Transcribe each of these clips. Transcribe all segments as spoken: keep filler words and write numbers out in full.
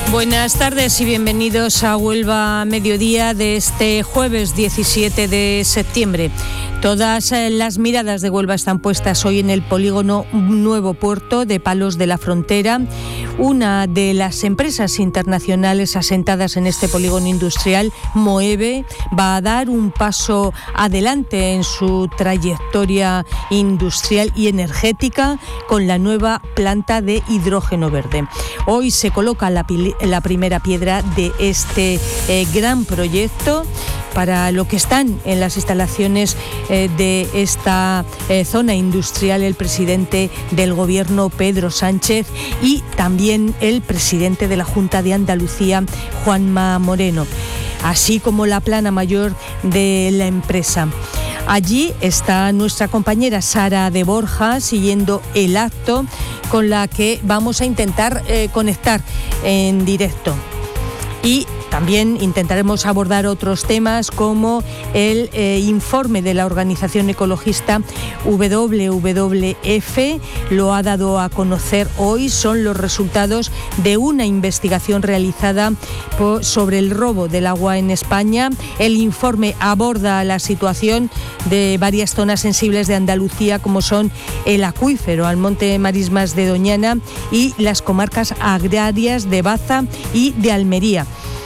Buenas tardes y bienvenidos a Huelva Mediodía de este jueves diecisiete de septiembre. Todas las miradas de Huelva están puestas hoy en el polígono Nuevo Puerto de Palos de la Frontera, una de las empresas internacionales asentadas en este polígono industrial. Moeve va a dar un paso adelante en su trayectoria industrial y energética con la nueva planta de hidrógeno verde. Hoy se coloca la, la primera piedra de este eh, gran proyecto para lo que están en las instalaciones eh, de esta eh, zona industrial el presidente del Gobierno, Pedro Sánchez, y también el presidente de la Junta de Andalucía, Juanma Moreno, así como la plana mayor de la empresa. Allí está nuestra compañera Sara de Borja siguiendo el acto, con la que vamos a intentar eh, conectar en directo. Y también intentaremos abordar otros temas como el eh, informe de la organización ecologista W W F. Lo ha dado a conocer hoy. Son los resultados de una investigación realizada por, sobre el robo del agua en España. El informe aborda la situación de varias zonas sensibles de Andalucía, como son el acuífero Almonte Marismas de Doñana y las comarcas agrarias de Baza y de Almería.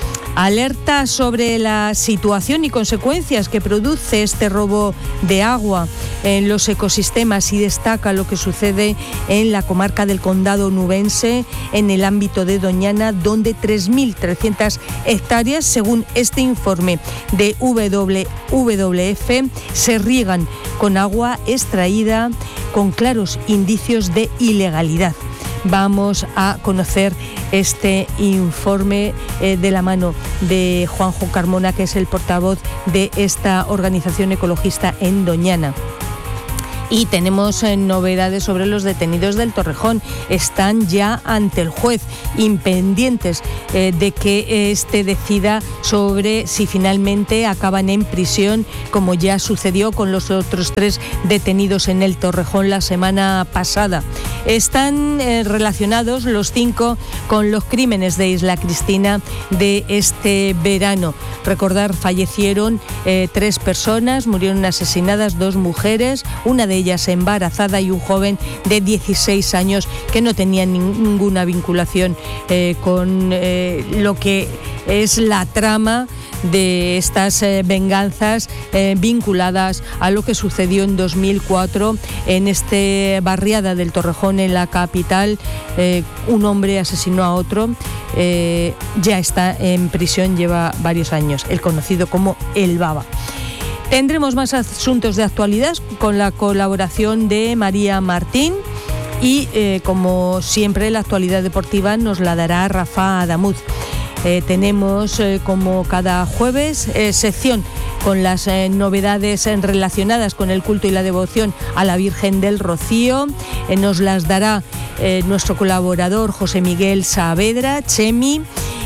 Alerta sobre la situación y consecuencias que produce este robo de agua en los ecosistemas y destaca lo que sucede en la comarca del Condado Nubense, en el ámbito de Doñana, donde tres mil trescientas hectáreas, según este informe de W W F, se riegan con agua extraída con claros indicios de ilegalidad. Vamos a conocer este informe eh, de la mano de Juanjo Carmona, que es el portavoz de esta organización ecologista en Doñana. Y tenemos eh, novedades sobre los detenidos del Torrejón. Están ya ante el juez, impendientes eh, de que éste decida sobre si finalmente acaban en prisión, como ya sucedió con los otros tres detenidos en el Torrejón la semana pasada. Están eh, relacionados los cinco con los crímenes de Isla Cristina de este verano. Recordar, fallecieron eh, tres personas, murieron asesinadas dos mujeres, una de ellas embarazada, y un joven de dieciséis años que no tenía ninguna vinculación eh, con eh, lo que es la trama de estas eh, venganzas eh, vinculadas a lo que sucedió en dos mil cuatro en este barriada del Torrejón, en la capital. Eh, un hombre asesinó a otro, eh, ya está en prisión, lleva varios años, el conocido como El Baba. Tendremos más asuntos de actualidad con la colaboración de María Martín y, eh, como siempre, la actualidad deportiva nos la dará Rafa Adamuz. Eh, tenemos, eh, como cada jueves, eh, sección con las eh, novedades eh, relacionadas con el culto y la devoción a la Virgen del Rocío. Eh, nos las dará eh, nuestro colaborador José Miguel Saavedra, Chemi.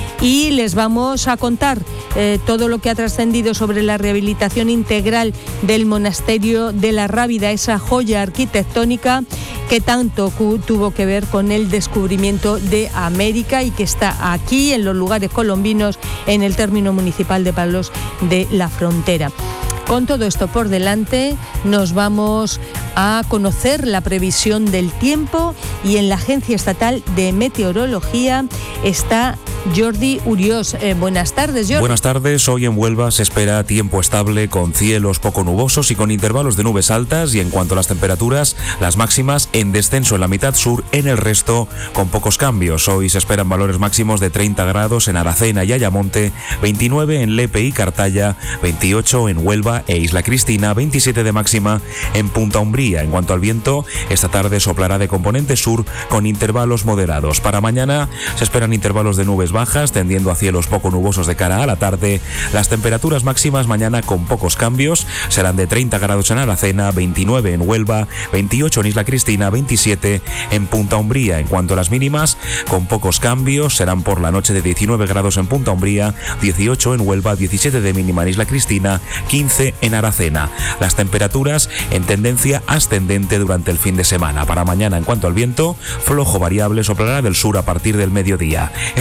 Y les vamos a contar eh, todo lo que ha trascendido sobre la rehabilitación integral del monasterio de la Rábida, esa joya arquitectónica que tanto tuvo que ver con el descubrimiento de América y que está aquí en los lugares colombinos, en el término municipal de Palos de la Frontera. Con todo esto por delante, nos vamos a conocer la previsión del tiempo, y en la Agencia Estatal de Meteorología está Jordi Uriós. Eh, buenas tardes, Jordi. Buenas tardes. Hoy en Huelva se espera tiempo estable con cielos poco nubosos y con intervalos de nubes altas, y en cuanto a las temperaturas, las máximas en descenso en la mitad sur, en el resto con pocos cambios. Hoy se esperan valores máximos de treinta grados en Aracena y Ayamonte, veintinueve en Lepe y Cartaya, veintiocho en Huelva e Isla Cristina, veintisiete de máxima en Punta Umbría. En cuanto al viento, esta tarde soplará de componente sur con intervalos moderados. Para mañana se esperan intervalos de nubes bajas, tendiendo a cielos poco nubosos de cara a la tarde. Las temperaturas máximas mañana con pocos cambios serán de treinta grados en Aracena, veintinueve en Huelva, veintiocho en Isla Cristina, veintisiete en Punta Umbría. En cuanto a las mínimas, con pocos cambios, serán por la noche de diecinueve grados en Punta Umbría, dieciocho en Huelva, diecisiete de mínima en Isla Cristina, quince en Aracena. Las temperaturas en tendencia ascendente durante el fin de semana. Para mañana, en cuanto al viento, flojo variable soplará del sur a partir del mediodía. Es una información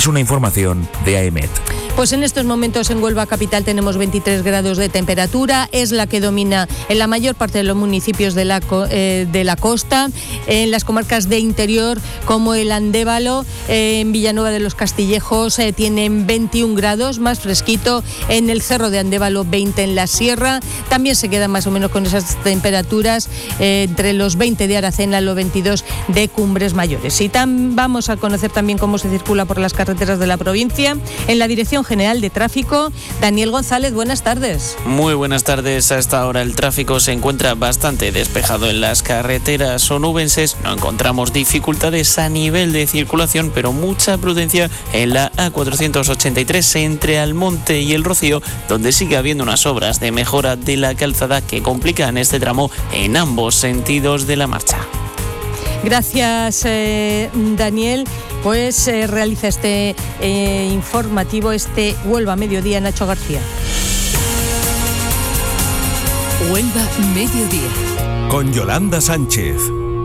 información de AEMET. Pues en estos momentos en Huelva capital tenemos veintitrés grados de temperatura, es la que domina en la mayor parte de los municipios de la, eh, de la costa, en las comarcas de interior como el Andévalo, eh, en Villanueva de los Castillejos eh, tienen veintiún grados, más fresquito, en el Cerro de Andévalo veinte en la Sierra, también se quedan más o menos con esas temperaturas eh, entre los veinte de Aracena y los veintidós de Cumbres Mayores. Y tam, vamos a conocer también cómo se circula por las carreteras de la provincia. En la Dirección General de Tráfico, Daniel González, buenas tardes. Muy buenas tardes. A esta hora el tráfico se encuentra bastante despejado en las carreteras onubenses. No encontramos dificultades a nivel de circulación, pero mucha prudencia en la A cuatrocientos ochenta y tres entre Almonte y El Rocío, donde sigue habiendo unas obras de mejora de la calzada que complican este tramo en ambos sentidos de la marcha. Gracias, eh, Daniel. Pues eh, realiza este eh, informativo, este Huelva Mediodía, Nacho García. Huelva Mediodía. Con Yolanda Sánchez.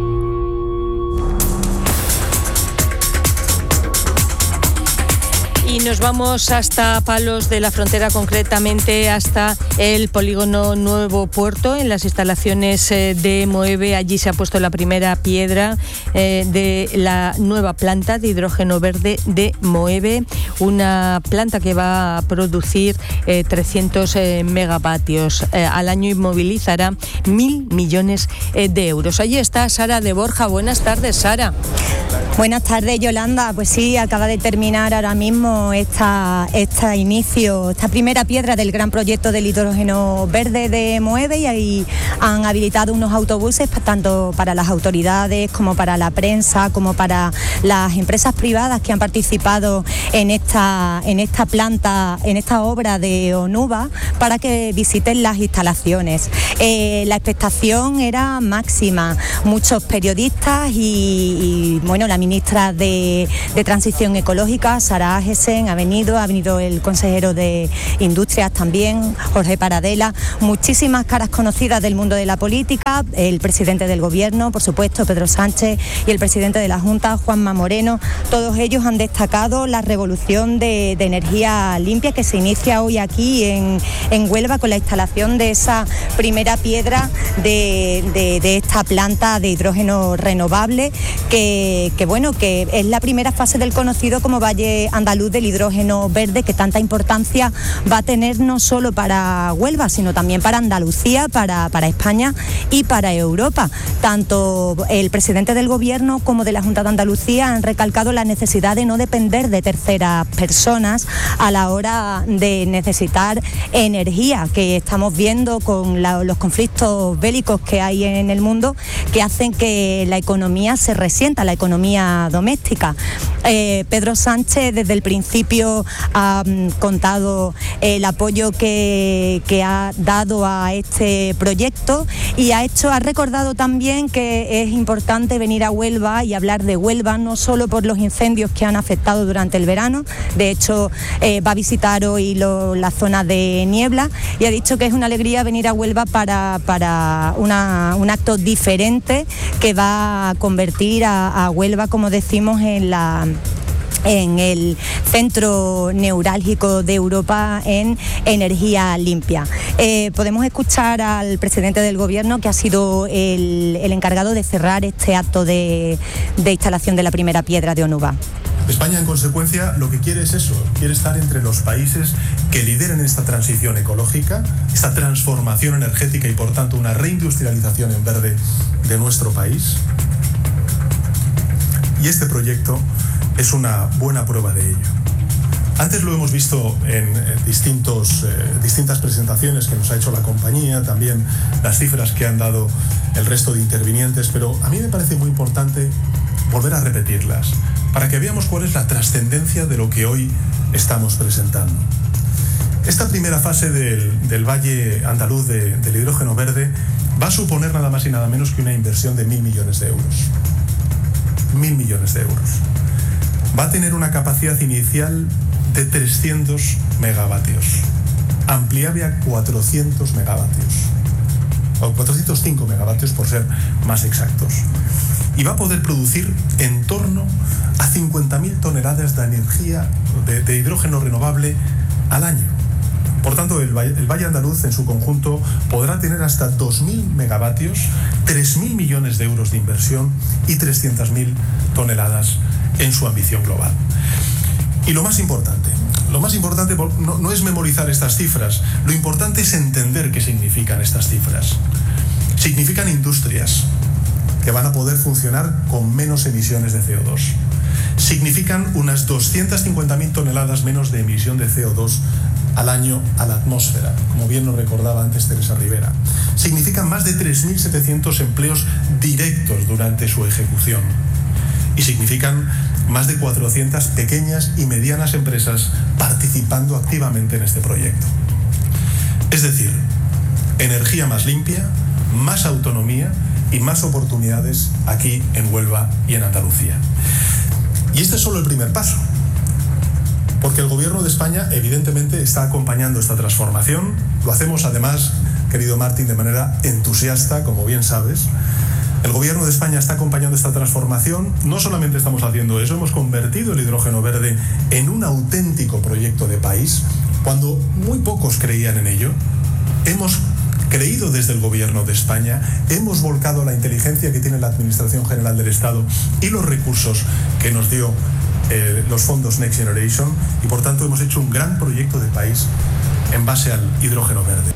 Y nos vamos hasta Palos de la Frontera, concretamente hasta el polígono Nuevo Puerto, en las instalaciones de Moeve. Allí se ha puesto la primera piedra eh, de la nueva planta de hidrógeno verde de Moeve, una planta que va a producir eh, trescientos eh, megavatios eh, al año y movilizará mil millones eh, de euros. Allí está Sara de Borja. Buenas tardes, Sara. Buenas tardes, Yolanda. Pues sí, acaba de terminar ahora mismo esta, esta inicio, esta primera piedra del gran proyecto del hidrógeno verde de Moeve, y ahí han habilitado unos autobuses tanto para las autoridades como para la prensa, como para las empresas privadas que han participado en esta, en esta planta, en esta obra de Onuba, para que visiten las instalaciones. Eh, la expectación era máxima. Muchos periodistas y, y bueno, la ministra de, de Transición Ecológica, Sara Agesen, ha venido, ha venido el consejero de Industrias también, Jorge Paradela, muchísimas caras conocidas del mundo de la política, el presidente del Gobierno, por supuesto, Pedro Sánchez, y el presidente de la Junta, Juanma Moreno. Todos ellos han destacado la revolución de, de energía limpia que se inicia hoy aquí en, en Huelva, con la instalación de esa primera piedra de, de, de esta planta de hidrógeno renovable, que, que bueno, que es la primera fase del conocido como Valle Andaluz del hidrógeno verde, que tanta importancia va a tener no solo para Huelva, sino también para Andalucía, para, para España y para Europa. Tanto el presidente del Gobierno como de la Junta de Andalucía han recalcado la necesidad de no depender de terceras personas a la hora de necesitar energía, que estamos viendo con la, los conflictos bélicos que hay en el mundo, que hacen que la economía se resienta, la economía doméstica. Eh, Pedro Sánchez desde el principio ha um, contado el apoyo que, que ha dado a este proyecto, y ha hecho, ha recordado también que es importante venir a Huelva y hablar de Huelva, no solo por los incendios que han afectado durante el verano. De hecho, eh, va a visitar hoy lo, la zona de niebla, y ha dicho que es una alegría venir a Huelva para, para una, un acto diferente que va a convertir a, a Huelva, como decimos, en la en el centro neurálgico de Europa en energía limpia. Eh, podemos escuchar al presidente del Gobierno, que ha sido el, el encargado de cerrar este acto de, de instalación de la primera piedra de Onuba. España, en consecuencia, lo que quiere es eso, quiere estar entre los países que lideren esta transición ecológica, esta transformación energética y, por tanto, una reindustrialización en verde de nuestro país. Y este proyecto es una buena prueba de ello. Antes lo hemos visto en distintos, eh, distintas presentaciones que nos ha hecho la compañía, también las cifras que han dado el resto de intervinientes, pero a mí me parece muy importante volver a repetirlas, para que veamos cuál es la trascendencia de lo que hoy estamos presentando. Esta primera fase del, del Valle Andaluz de, del hidrógeno verde va a suponer nada más y nada menos que una inversión de mil millones de euros. Mil millones de euros. Va a tener una capacidad inicial de trescientos megavatios, ampliable a cuatrocientos megavatios, o cuatrocientos cinco megavatios por ser más exactos. y va a poder producir en torno a cincuenta mil toneladas de energía, de, de hidrógeno renovable al año. Por tanto, el Valle, el Valle Andaluz en su conjunto podrá tener hasta dos mil megavatios, tres mil millones de euros de inversión y trescientas mil toneladas en su ambición global. Y lo más importante, lo más importante no, no es memorizar estas cifras, lo importante es entender qué significan estas cifras. Significan industrias que van a poder funcionar con menos emisiones de C O dos. Significan unas doscientas cincuenta mil toneladas menos de emisión de C O dos al año a la atmósfera, como bien nos recordaba antes Teresa Rivera. Significan más de tres mil setecientos empleos directos durante su ejecución. Y significan más de cuatrocientas pequeñas y medianas empresas participando activamente en este proyecto. Es decir, energía más limpia, más autonomía y más oportunidades aquí en Huelva y en Andalucía. Y este es solo el primer paso, porque el Gobierno de España evidentemente está acompañando esta transformación. Lo hacemos además, querido Martín, de manera entusiasta, como bien sabes. El Gobierno de España está acompañando esta transformación. No solamente estamos haciendo eso, hemos convertido el hidrógeno verde en un auténtico proyecto de país, cuando muy pocos creían en ello. Hemos creído desde el Gobierno de España, hemos volcado la inteligencia que tiene la Administración General del Estado y los recursos que nos dio eh, los fondos Next Generation, y por tanto hemos hecho un gran proyecto de país en base al hidrógeno verde.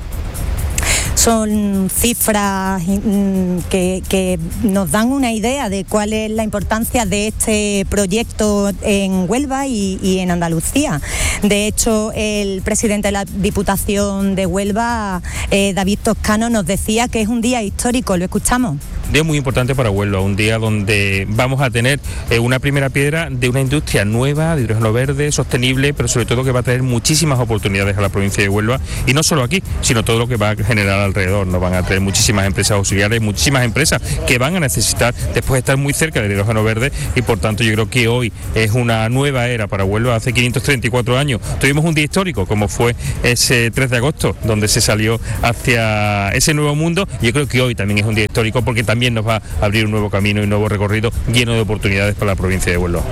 Son cifras que, que nos dan una idea de cuál es la importancia de este proyecto en Huelva y, y en Andalucía. De hecho, el presidente de la Diputación de Huelva, eh, David Toscano, nos decía que es un día histórico. ¿Lo escuchamos? Un día muy importante para Huelva, un día donde vamos a tener eh, una primera piedra de una industria nueva, de hidrógeno verde, sostenible, pero sobre todo que va a traer muchísimas oportunidades a la provincia de Huelva, y no solo aquí, sino todo lo que va a generar alrededor. Nos van a traer muchísimas empresas auxiliares, muchísimas empresas que van a necesitar después de estar muy cerca del hidrógeno verde, y por tanto yo creo que hoy es una nueva era para Huelva. Hace quinientos treinta y cuatro años tuvimos un día histórico, como fue ese tres de agosto, donde se salió hacia ese nuevo mundo. Yo creo que hoy también es un día histórico, porque también nos va a abrir un nuevo camino y un nuevo recorrido lleno de oportunidades para la provincia de Huelva.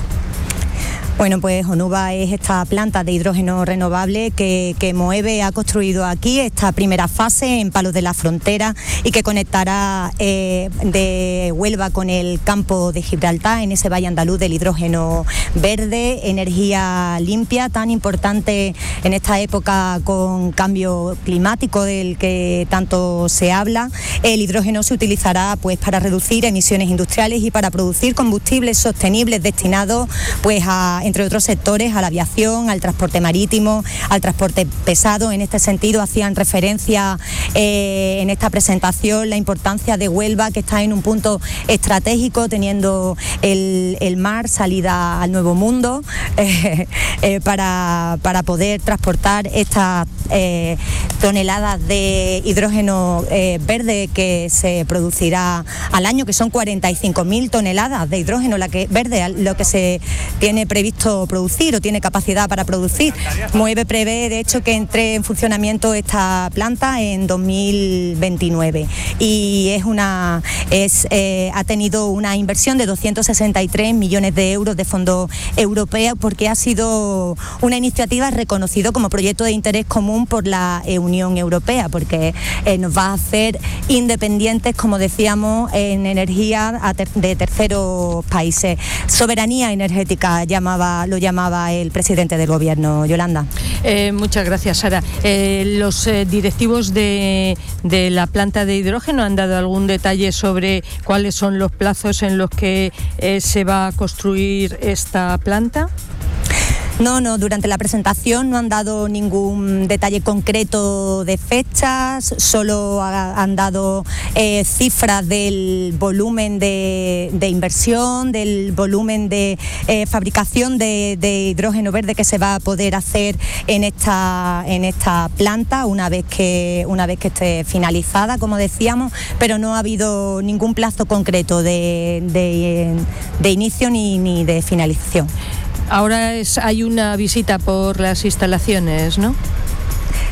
Bueno, pues Onuba es esta planta de hidrógeno renovable que, que Moeve ha construido aquí, esta primera fase en Palos de la Frontera, y que conectará eh, de Huelva con el campo de Gibraltar, en ese valle andaluz del hidrógeno verde, energía limpia, tan importante en esta época con cambio climático del que tanto se habla. El hidrógeno se utilizará pues para reducir emisiones industriales y para producir combustibles sostenibles destinados pues a, entre otros sectores, a la aviación, al transporte marítimo, al transporte pesado. En este sentido hacían referencia eh, en esta presentación la importancia de Huelva, que está en un punto estratégico, teniendo el, el mar, salida al nuevo mundo, eh, eh, para, para poder transportar estas eh, toneladas de hidrógeno eh, verde que se producirá al año, que son cuarenta y cinco mil toneladas de hidrógeno la que, verde, lo que se tiene previsto producir o tiene capacidad para producir. Moeve prevé, de hecho, que entre en funcionamiento esta planta en dos mil veintinueve, y es una es eh, ha tenido una inversión de doscientos sesenta y tres millones de euros de fondos europeos, porque ha sido una iniciativa reconocida como proyecto de interés común por la Unión Europea, porque eh, nos va a hacer independientes, como decíamos, en energía de terceros países. Soberanía energética llamaba lo llamaba el presidente del Gobierno. Yolanda. Eh, muchas gracias, Sara. Eh, los eh, directivos de, de la planta de hidrógeno han dado algún detalle sobre cuáles son los plazos en los que eh, se va a construir esta planta. No, no, durante la presentación no han dado ningún detalle concreto de fechas, solo ha, han dado eh, cifras del volumen de, de inversión, del volumen de eh, fabricación de, de hidrógeno verde que se va a poder hacer en esta, en esta planta una vez que, una vez que esté finalizada, como decíamos, pero no ha habido ningún plazo concreto de, de, de inicio ni, ni de finalización. Ahora es, hay una visita por las instalaciones, ¿no?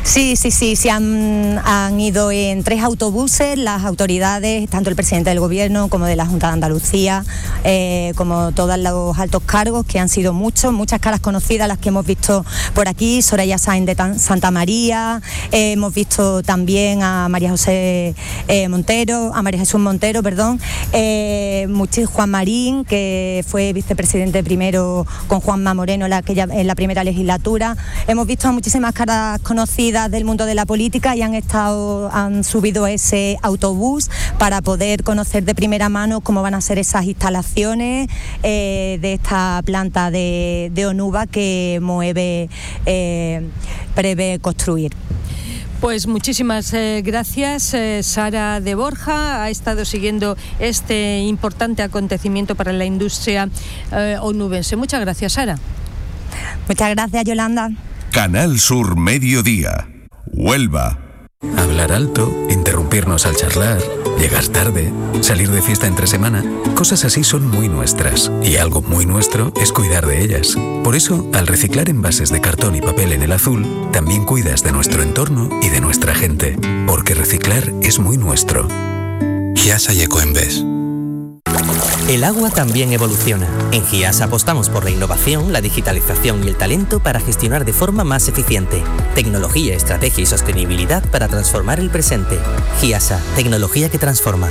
Sí, sí, sí, se han, han ido en tres autobuses las autoridades, tanto el presidente del gobierno como de la Junta de Andalucía, eh, como todos los altos cargos, que han sido muchos, muchas caras conocidas las que hemos visto por aquí, Soraya Sáenz de Tan, Santa María, eh, hemos visto también a María José eh, Montero, a María Jesús Montero, perdón, eh, Juan Marín, que fue vicepresidente primero con Juanma Moreno en la, aquella, en la primera legislatura. Hemos visto a muchísimas caras conocidas del mundo de la política y han estado, han subido a ese autobús para poder conocer de primera mano cómo van a ser esas instalaciones eh, de esta planta de, de Onuba que Moeve eh, prevé construir. Pues muchísimas eh, gracias, eh, Sara de Borja. Ha estado siguiendo este importante acontecimiento para la industria eh, onubense. Muchas gracias, Sara. Muchas gracias, Yolanda. Canal Sur Mediodía, Huelva. Hablar alto, interrumpirnos al charlar, llegar tarde, salir de fiesta entre semana, cosas así son muy nuestras. Y algo muy nuestro es cuidar de ellas. Por eso, al reciclar envases de cartón y papel en el azul, también cuidas de nuestro entorno y de nuestra gente. Porque reciclar es muy nuestro. Giasa y Ecoembes. El agua también evoluciona. En Giasa apostamos por la innovación, la digitalización y el talento para gestionar de forma más eficiente. Tecnología, estrategia y sostenibilidad para transformar el presente. Giasa, tecnología que transforma.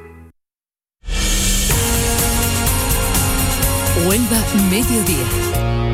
Huelva Mediodía.